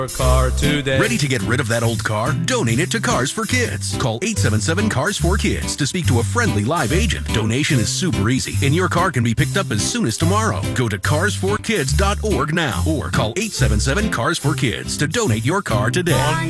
car today. Ready to get rid of that old car? Donate it to Cars for Kids. Call 877-CARS4KIDS to speak to a friendly live agent. Donation is super easy, and your car can be picked up as soon as tomorrow. Go to carsforkids.org now or call 877-CARS4KIDS to donate your car today.